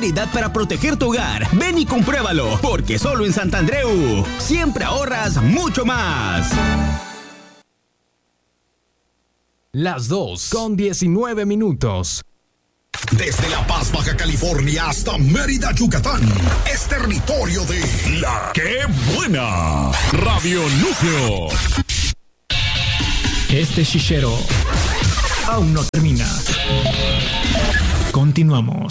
variedad para proteger tu hogar. Ven y compruébalo, porque solo en Santandreu siempre ahorras mucho más. Las 2:19. Desde La Paz, Baja California hasta Mérida, Yucatán, es territorio de La ¡Qué Buena! Radio Núcleo. Este chichero aún no termina. Continuamos.